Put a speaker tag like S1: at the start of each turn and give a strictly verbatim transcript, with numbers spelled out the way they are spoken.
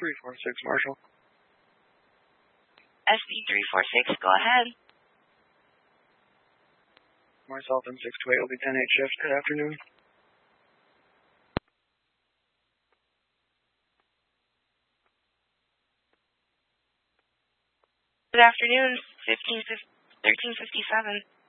S1: three four six, Marshall.
S2: S B three four six, go ahead.
S1: Myself and six two eight will be ten eight shift. Good afternoon.
S2: Good afternoon, thirteen fifty-seven.